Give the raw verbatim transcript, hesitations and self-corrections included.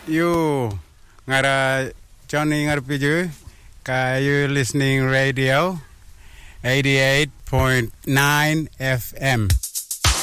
You ngara Johnny ngarpiju ka you listening radio eighty-eight point nine F M.